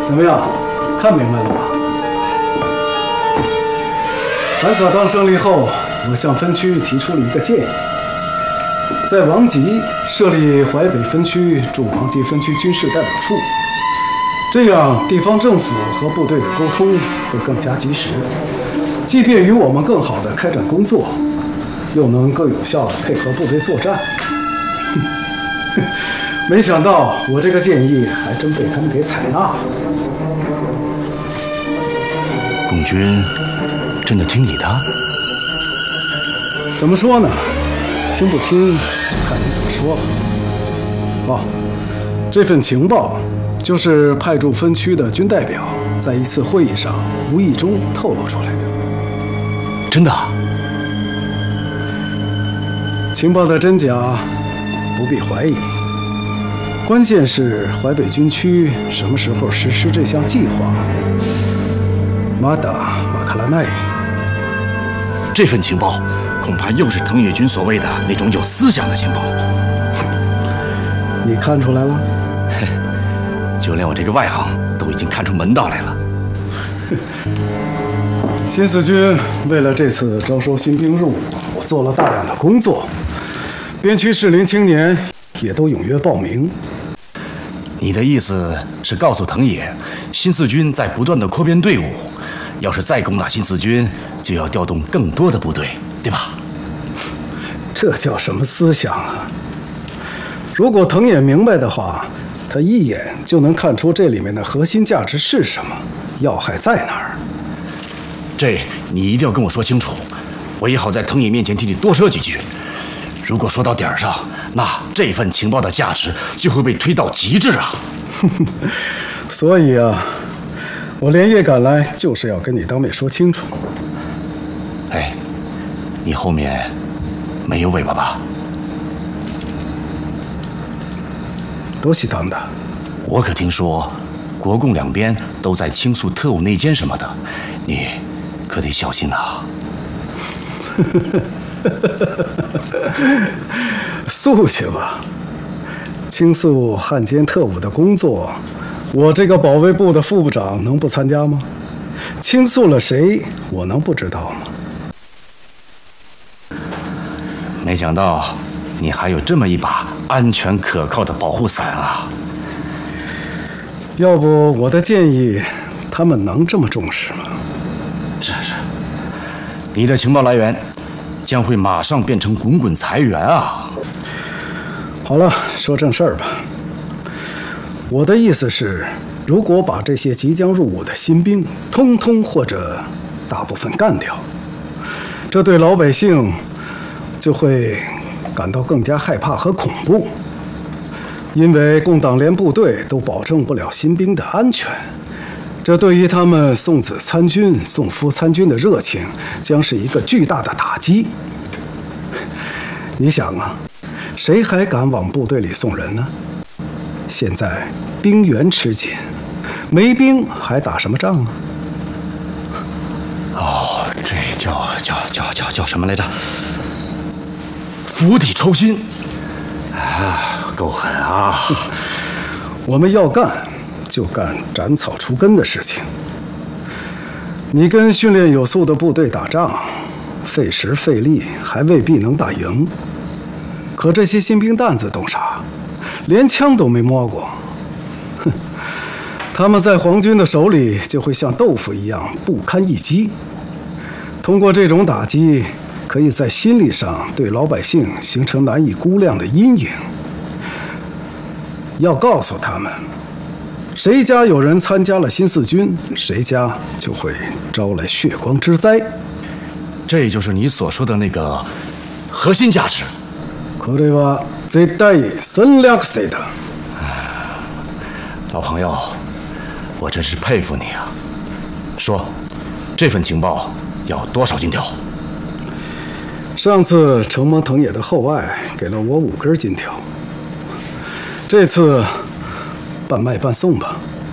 怎么样，看明白了吧？韩所当胜利后，我向分区提出了一个建议，在王集设立淮北分区驻王集分区军事代表处，这样地方政府和部队的沟通会更加及时，既便于我们更好地开展工作，又能更有效地配合部队作战。没想到我这个建议还真被他们给采纳了。 共军真的听你的？ 怎么说呢？听不听就看你怎么说了。哦，这份情报就是派驻分区的军代表在一次会议上无意中透露出来的。 真的？ 情报的真假不必怀疑，关键是淮北军区什么时候实施这项计划。马达瓦卡拉奈， 这份情报恐怕又是藤野军所谓的那种有思想的情报。 你看出来了？ 就连我这个外行都已经看出门道来了。 新四军为了这次招收新兵入伍，我做了大量的工作，边区适龄青年也都踊跃报名。 你的意思是告诉藤野，新四军在不断的扩编队伍，要是再攻打新四军，就要调动更多的部队，对吧？ 这叫什么思想啊？如果藤野明白的话，他一眼就能看出这里面的核心价值是什么，要害在哪儿。 这你一定要跟我说清楚，我也好在藤野面前替你多说几句。如果说到点儿上，那这份情报的价值就会被推到极致啊！ 所以啊，我连夜赶来就是要跟你当面说清楚。 哎，你后面没有尾巴吧？ 都是当的。 我可听说，国共两边都在倾诉特务内奸什么的，你可得小心呐。 诉去吧，倾诉汉奸特务的工作，我这个保卫部的副部长能不参加吗？倾诉了谁，我能不知道吗？ 没想到你还有这么一把安全可靠的保护伞啊！ 要不我的建议，他们能这么重视吗？ 是，你的情报来源将会马上变成滚滚财源啊！ 好了，说正事儿吧。我的意思是，如果把这些即将入伍的新兵通通或者大部分干掉，这对老百姓就会感到更加害怕和恐怖，因为共党连部队都保证不了新兵的安全，这对于他们送子参军、送夫参军的热情将是一个巨大的打击。你想啊，谁还敢往部队里送人呢？现在兵源吃紧，没兵还打什么仗啊？ 哦，这叫什么来着？釜底抽薪啊，够狠啊！ 我们要干就干斩草除根的事情。你跟训练有素的部队打仗，费时费力，还未必能打赢。可这些新兵蛋子懂啥？连枪都没摸过。哼，他们在皇军的手里就会像豆腐一样不堪一击。通过这种打击，可以在心理上对老百姓形成难以估量的阴影。要告诉他们，谁家有人参加了新四军，谁家就会招来血光之灾。 这就是你所说的那个核心价值。 これは絶対戦略性的。 老朋友，我真是佩服你啊！说，这份情报要多少金条？ 上次承蒙藤野的厚爱，给了我5根金条。这次半卖半送吧。